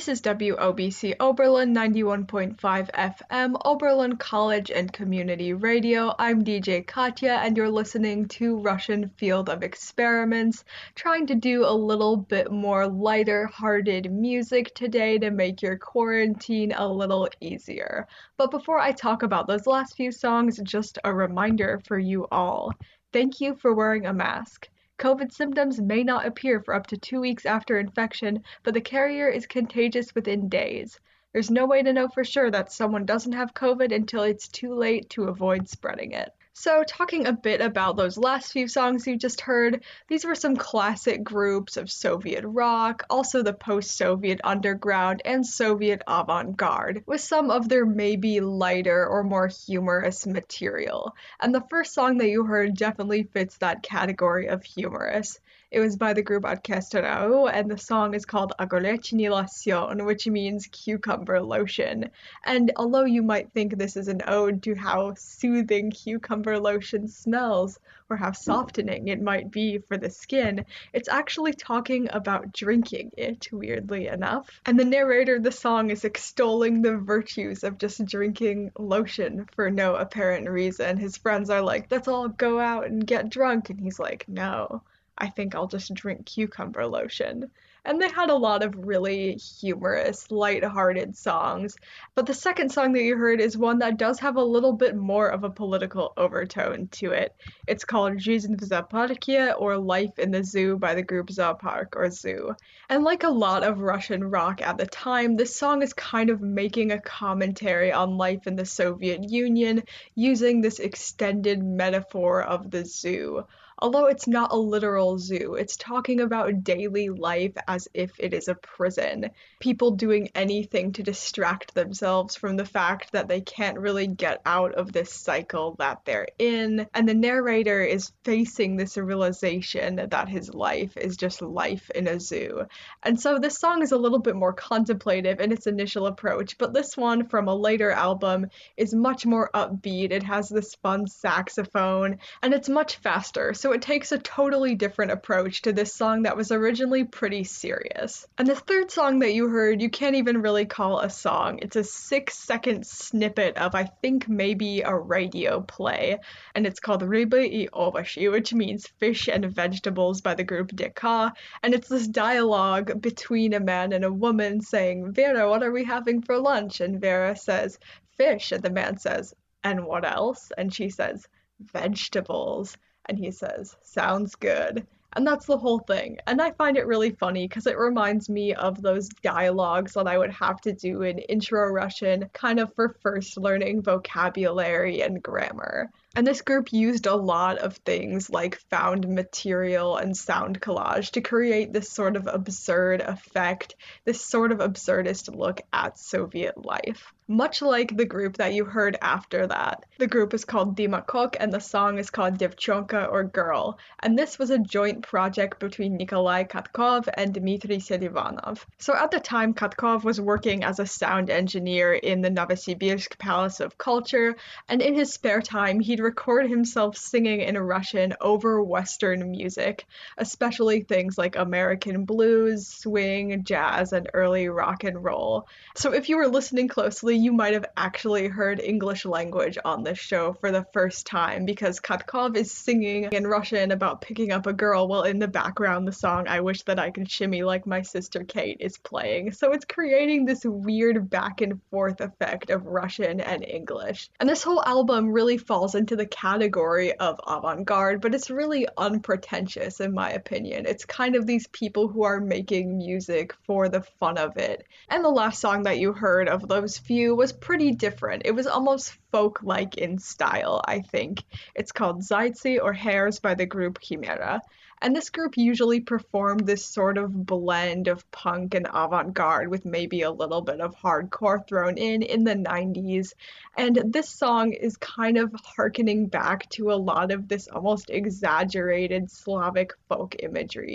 This is WOBC Oberlin 91.5 FM, Oberlin College and Community Radio. I'm DJ Katya, and you're listening to Russian Field of Experiments, trying to do a little bit more lighter-hearted music today to make your quarantine a little easier. But before I talk about those last few songs, just a reminder for you all. Thank you for wearing a mask. COVID symptoms may not appear for up to 2 weeks after infection, but the carrier is contagious within days. There's no way to know for sure that someone doesn't have COVID until it's too late to avoid spreading it. So, talking a bit about those last few songs you just heard, these were some classic groups of Soviet rock, also the post-Soviet underground and Soviet avant-garde, with some of their maybe lighter or more humorous material. And the first song that you heard definitely fits that category of humorous. It was by the group Orchestrau, and the song is called Agolechny Lotion, which means cucumber lotion. And although you might think this is an ode to how soothing cucumber lotion smells, or how softening it might be for the skin, it's actually talking about drinking it, weirdly enough. And the narrator of the song is extolling the virtues of just drinking lotion for no apparent reason. His friends are like, let's all go out and get drunk, and he's like, no. I think I'll just drink cucumber lotion. And they had a lot of really humorous, light-hearted songs. But the second song that you heard is one that does have a little bit more of a political overtone to it. It's called Жизнь в зоопарке, or Life in the Zoo, by the group Zoopark or Zoo. And like a lot of Russian rock at the time, this song is kind of making a commentary on life in the Soviet Union, using this extended metaphor of the zoo. Although it's not a literal zoo, it's talking about daily life as if it is a prison. People doing anything to distract themselves from the fact that they can't really get out of this cycle that they're in. And the narrator is facing this realization that his life is just life in a zoo. And so this song is a little bit more contemplative in its initial approach, but this one from a later album is much more upbeat. It has this fun saxophone, and it's much faster. So it takes a totally different approach to this song that was originally pretty serious. And the third song that you heard, you can't even really call a song. It's a 6-second snippet of, I think, maybe a radio play. And it's called Ryby и овощи, which means fish and vegetables, by the group DK. And it's this dialogue between a man and a woman saying, Vera, what are we having for lunch? And Vera says, fish. And the man says, and what else? And she says, vegetables. And he says, sounds good. And that's the whole thing. And I find it really funny because it reminds me of those dialogues that I would have to do in intro Russian, kind of for first learning vocabulary and grammar. And this group used a lot of things like found material and sound collage to create this sort of absurd effect, this sort of absurdist look at Soviet life. Much like the group that you heard after that. The group is called Dima Kok and the song is called Devchonka or Girl. And this was a joint project between Nikolai Katkov and Dmitry Selivanov. So at the time, Katkov was working as a sound engineer in the Novosibirsk Palace of Culture, and in his spare time, he'd record himself singing in Russian over Western music, especially things like American blues, swing, jazz, and early rock and roll. So if you were listening closely, you might have actually heard English language on this show for the first time, because Katkov is singing in Russian about picking up a girl, while in the background the song I Wish That I Could Shimmy Like My Sister Kate is playing. So it's creating this weird back and forth effect of Russian and English. And this whole album really falls into the category of avant-garde, but it's really unpretentious in my opinion. It's kind of these people who are making music for the fun of it. And the last song that you heard of those few was pretty different. It was almost folk-like in style, I think. It's called Zaitsi or Hares by the group Chimera. And this group usually performed this sort of blend of punk and avant-garde with maybe a little bit of hardcore thrown in the 90s. And this song is kind of harkening back to a lot of this almost exaggerated Slavic folk imagery.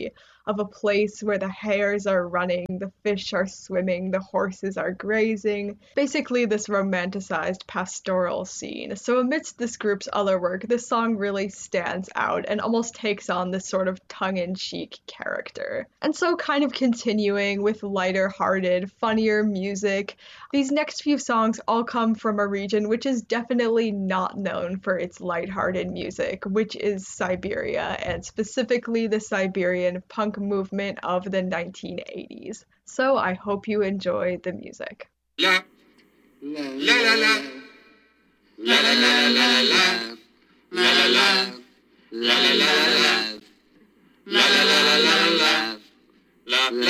of a place where the hares are running, the fish are swimming, the horses are grazing. Basically, this romanticized pastoral scene. So, amidst this group's other work, this song really stands out and almost takes on this sort of tongue in cheek character. And so, kind of continuing with lighter hearted, funnier music, these next few songs all come from a region which is definitely not known for its lighthearted music, which is Siberia, and specifically the Siberian punk movement of the 1980s. So I hope you enjoy the music. La la la la la la la la la la la la la